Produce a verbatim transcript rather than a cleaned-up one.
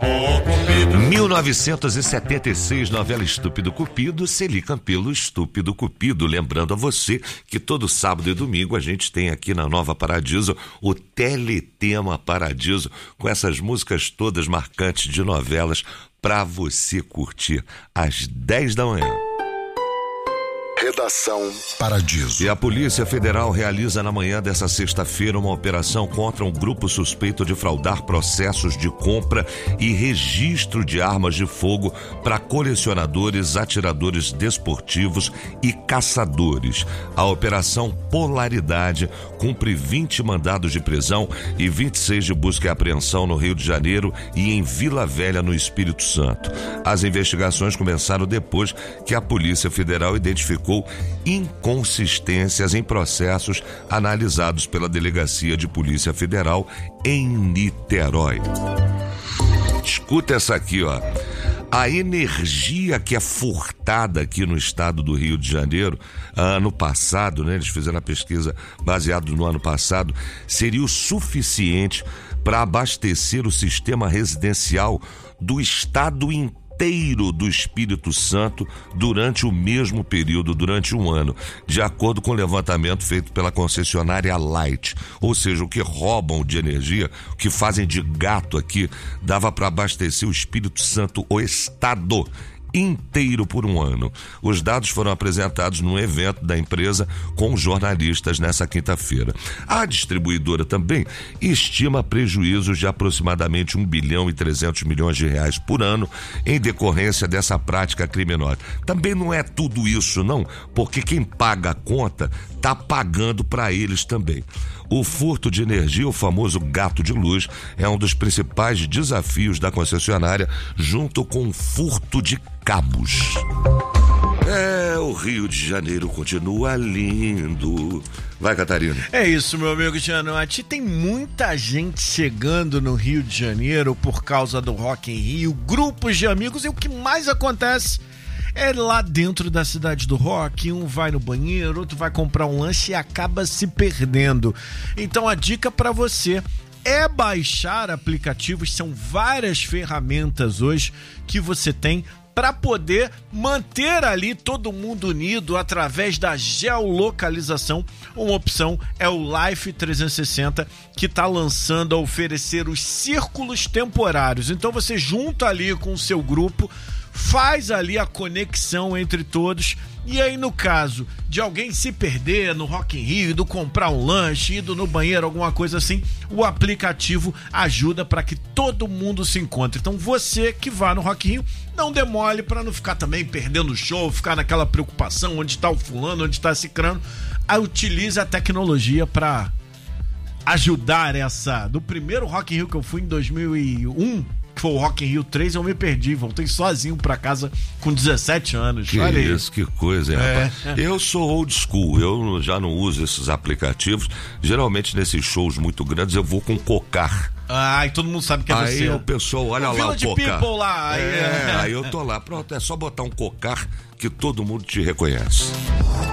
mil novecentos e setenta e seis, novela Estúpido Cupido, Celi Campelo, Estúpido Cupido. Lembrando a você que todo sábado e domingo a gente tem aqui na Nova Paradiso o Teletema Paradiso, com essas músicas todas marcantes de novelas para você curtir às dez da manhã. Redação Paradiso. E a Polícia Federal realiza na manhã dessa sexta-feira uma operação contra um grupo suspeito de fraudar processos de compra e registro de armas de fogo para colecionadores, atiradores desportivos e caçadores. A Operação Polaridade cumpre vinte mandados de prisão e vinte e seis de busca e apreensão no Rio de Janeiro e em Vila Velha, no Espírito Santo. As investigações começaram depois que a Polícia Federal identificou inconsistências em processos analisados pela Delegacia de Polícia Federal em Niterói. Escuta essa aqui, ó. A energia que é furtada aqui no estado do Rio de Janeiro, ano passado, né? Eles fizeram a pesquisa baseada no ano passado, seria o suficiente para abastecer o sistema residencial do estado inteiro inteiro do Espírito Santo durante o mesmo período, durante um ano, de acordo com o levantamento feito pela concessionária Light. Ou seja, o que roubam de energia, o que fazem de gato aqui, dava para abastecer o Espírito Santo, o estado inteiro, por um ano. Os dados foram apresentados num evento da empresa com jornalistas nessa quinta-feira. A distribuidora também estima prejuízos de aproximadamente um bilhão e trezentos milhões de reais por ano em decorrência dessa prática criminosa. Também não é tudo isso, não, porque quem paga a conta está pagando para eles também. O furto de energia, o famoso gato de luz, é um dos principais desafios da concessionária, junto com o furto de cabos. É, o Rio de Janeiro continua lindo. Vai, Catarina. É isso, meu amigo Gianotti. Tem muita gente chegando no Rio de Janeiro por causa do Rock in Rio, grupos de amigos, e o que mais acontece é lá dentro da cidade do rock. Um vai no banheiro, outro vai comprar um lanche e acaba se perdendo. Então a dica para você é baixar aplicativos. São várias ferramentas hoje que você tem para poder manter ali todo mundo unido através da geolocalização. Uma opção é o Life trezentos e sessenta, que está lançando a oferecer os círculos temporários. Então você junta ali com o seu grupo, faz ali a conexão entre todos, e aí no caso de alguém se perder no Rock in Rio, indo comprar um lanche, indo no banheiro, alguma coisa assim, o aplicativo ajuda para que todo mundo se encontre. Então você que vá no Rock in Rio, não demole para não ficar também perdendo o show, ficar naquela preocupação, onde está o fulano, onde está esse crânio. Utilize a tecnologia para ajudar essa... Do primeiro Rock in Rio que eu fui em dois mil e um, que foi o Rock in Rio três, eu me perdi, voltei sozinho pra casa com dezessete anos. Que Olha isso, que coisa, hein, é. rapaz? Eu sou old school, eu já não uso esses aplicativos. Geralmente nesses shows muito grandes eu vou com cocar. Ah, e todo mundo sabe que é aí você. Aí o pessoal, olha o lá o cocar. People lá. Aí, é, é, aí eu tô lá, pronto, é só botar um cocar que todo mundo te reconhece.